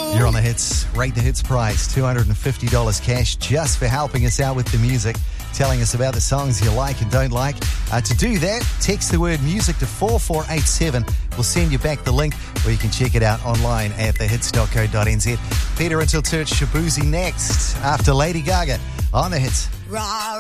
You're on the hits. Rate the Hits prize, $250 cash just for helping us out with the music, telling us about the songs you like and don't like. To do that, text the word music to 4487. We'll send you back the link where you can check it out online at thehits.co.nz. Peter until Church Shabuzi next after Lady Gaga on the hits.